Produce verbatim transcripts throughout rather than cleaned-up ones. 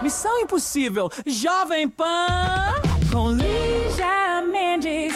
Missão Impossível, Jovem Pan, com Lígia Mendes.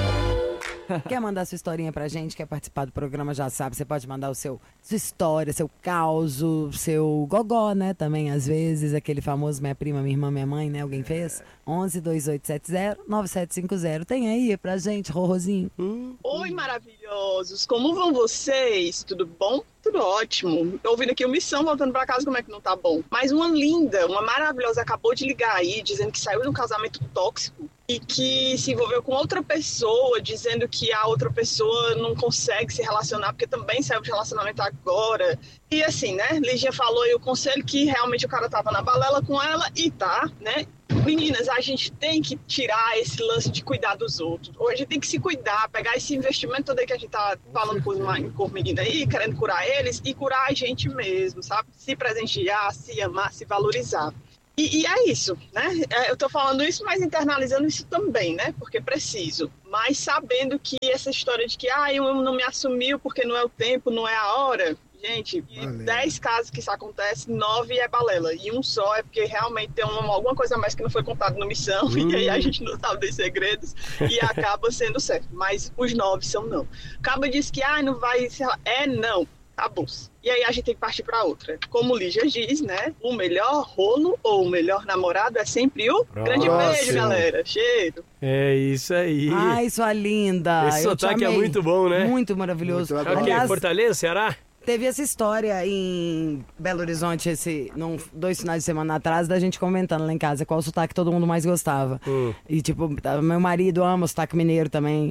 Quer mandar sua historinha pra gente? Quer participar do programa? Já sabe, você pode mandar o seu, sua história, seu caos, seu gogó, né? Também, às vezes, aquele famoso minha prima, minha irmã, minha mãe, né? Alguém fez? onze, dois oito sete zero, nove sete cinco zero. Tem aí pra gente, Rorrozinho? Hum. Oi, maravilhosos! Como vão vocês? Tudo bom? Tudo ótimo. Tô ouvindo aqui o Missão, voltando pra casa, como é que não tá bom? Mas uma linda, uma maravilhosa acabou de ligar aí, dizendo que saiu de um casamento tóxico e que se envolveu com outra pessoa, dizendo que a outra pessoa não consegue se relacionar porque também saiu de relacionamento agora. E assim, né, Lígia falou aí o conselho que realmente o cara tava na balela com ela e tá, né? Meninas, a gente tem que tirar esse lance de cuidar dos outros. Ou a gente tem que se cuidar, pegar esse investimento todo aí que a gente tá falando com os, com os meninos aí, querendo curar eles, e curar a gente mesmo, sabe? Se presentear, se amar, se valorizar. E, e é isso, né? Eu tô falando isso, mas internalizando isso também, né? Porque preciso. Mas sabendo que essa história de que, ah, eu não me assumiu porque não é o tempo, não é a hora... Gente, de dez casos que isso acontece, nove é balela. E um só é porque realmente tem uma, alguma coisa a mais que não foi contado no Missão. Hum. E aí a gente não sabe dos segredos e acaba sendo certo. Mas os nove são não. Acaba diz que ah, não vai... É não. Acabou. E aí a gente tem que partir para outra. Como Lígia diz, né? O melhor rolo ou o melhor namorado é sempre o Próximo. Grande beijo, galera. Cheiro. É isso aí. Ai, sua linda. Esse sotaque é muito bom, né? Muito maravilhoso. Muito é o quê? Aliás, Fortaleza, Ceará? Teve essa história em Belo Horizonte, esse, num, dois finais de semana atrás, da gente comentando lá em casa qual sotaque todo mundo mais gostava. Hum. E tipo, meu marido ama o sotaque mineiro também.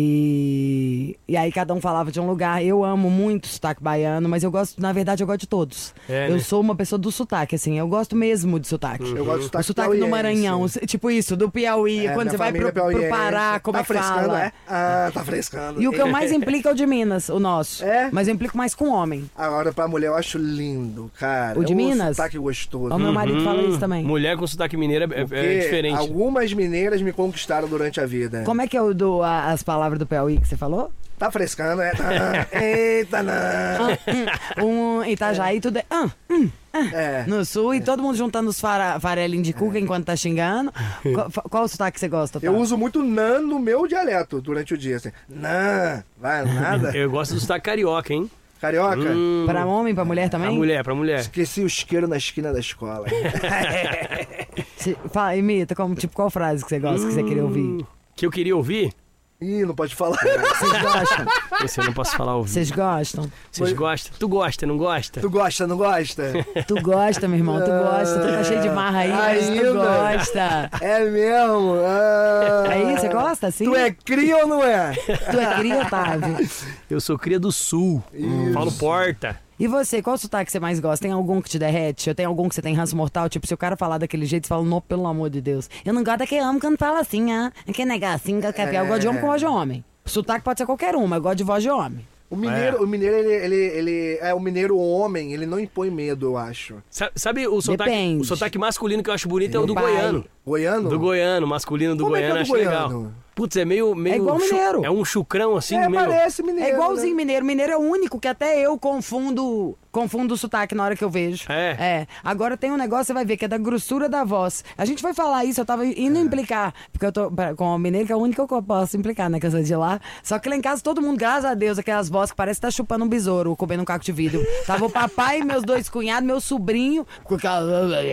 E, e aí cada um falava de um lugar. Eu amo muito o sotaque baiano, mas eu gosto, na verdade, eu gosto de todos. É, eu né? sou uma pessoa do sotaque, assim, eu gosto mesmo de sotaque. Uhum. Eu gosto do sotaque, o sotaque do Maranhão, tipo isso, do Piauí. É, quando você vai pro, pro Pará, como tá é que fala? É? Ah, tá frescando. E o que eu mais implico é o de Minas, o nosso. É? Mas eu implico mais com homem. Agora, pra mulher, eu acho lindo, cara. O de é um Minas? sotaque gostoso. O meu marido uhum. fala isso também. Mulher com sotaque mineiro é, é diferente. Algumas mineiras me conquistaram durante a vida. Como é que é o do, a, as palavras do Piauí que você falou? Tá frescando, é? Eita, não. Ah, um, um Itajaí, tudo é... Ah, hum, ah, é. No sul, e todo mundo juntando os fara, farelinhos de cuca é. enquanto tá xingando. Qual, qual o sotaque que você gosta, tá? Eu uso muito nan no meu dialeto durante o dia, assim. Nan, vai, nada. Eu gosto do sotaque carioca, hein? Carioca? Hum. Pra homem, pra mulher também? Pra mulher, pra mulher. Esqueci o isqueiro na esquina da escola. Se, fala, imita, como, tipo, qual frase que você gosta, hum. que você queria ouvir? Que eu queria ouvir? Ih, não pode falar. Vocês gostam? Esse eu não posso falar ouvir. Vocês gostam? Vocês gostam? Tu gosta, não gosta? Tu gosta, não gosta? Tu gosta, meu irmão, tu gosta. Tu tá cheio de marra aí, mas tu gosta. É mesmo? Ah. Aí, você gosta, assim? Tu é cria ou não é? Tu é cria, Otávio? Eu sou cria do sul. Isso. Falo porta. E você, qual sotaque você mais gosta? Tem algum que te derrete? Ou tem algum que você tem ranço mortal? Tipo, se o cara falar daquele jeito, você fala, não, pelo amor de Deus. Eu não gosto daquele homem quando fala assim, ah. Que negar assim, que é... eu gosto de homem com voz de homem. Sotaque pode ser qualquer um, mas eu gosto de voz de homem. O mineiro, é. o mineiro ele, ele, ele é o mineiro homem, ele não impõe medo, eu acho. Sabe, sabe o, sotaque, o sotaque masculino que eu acho bonito é o do pai. goiano. Goiano? Do goiano, masculino do Como goiano, é que é do acho goiano? legal. Putz, é meio, meio... É igual mineiro. É um chucrão assim, é, meio... parece mineiro. É igualzinho né? mineiro. Mineiro é o único que até eu confundo confundo o sotaque na hora que eu vejo. É. É. Agora tem um negócio, você vai ver, que é da grossura da voz. A gente vai falar isso, eu tava indo é. implicar, porque eu tô com o mineiro, que é o único que eu posso implicar, né, que eu sou de lá. Só que lá em casa todo mundo, graças a Deus, aquelas vozes que parece que tá chupando um besouro, ou comendo um caco de vidro. Tava o papai, meus dois cunhados, meu sobrinho, com aquela...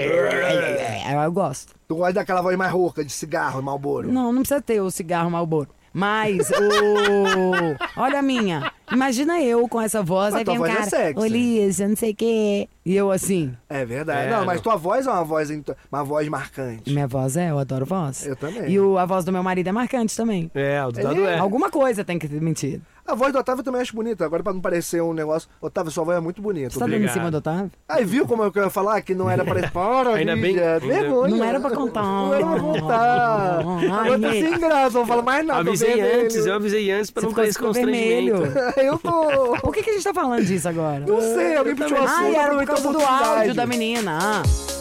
Eu gosto. Tu gosta daquela voz mais rouca, de cigarro, Marlboro? Não, não precisa ter o cigarro Marlboro. Mas o... Olha a minha. Imagina eu com essa voz. Mas aí tua vem um voz cara, é sexy. Ô Lígia, não sei o quê. E eu assim. É verdade. É, não, não. mas tua voz é uma voz, uma voz marcante. Minha voz é, eu adoro voz. Eu também. E o, a voz do meu marido é marcante também. É, o do Dado é. Alguma coisa tem que ter mentido. A voz do Otávio eu também acho bonita. Agora, pra não parecer um negócio... Otávio, sua voz é muito bonita. Você tá dando em cima do Otávio? Aí, viu como eu ia falar? Que não era pra... Para, ainda bem. Vergonha. Não era pra contar. Não era pra contar. Agora tá sem graça, não falo mais nada. Avisei antes, eu avisei antes pra Você não ter esse constrangimento. Eu tô... Por que, que a gente tá falando disso agora? Não sei, alguém pediu um assunto. Ah, era por causa do áudio da menina. Ah.